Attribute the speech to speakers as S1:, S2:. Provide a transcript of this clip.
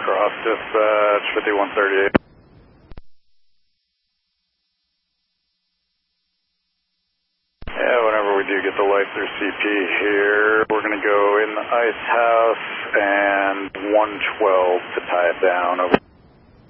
S1: cross dispatch 5138. Yeah, whenever we do get the light through CP here, we're going to go in the ice house and 112 to tie it down. Over.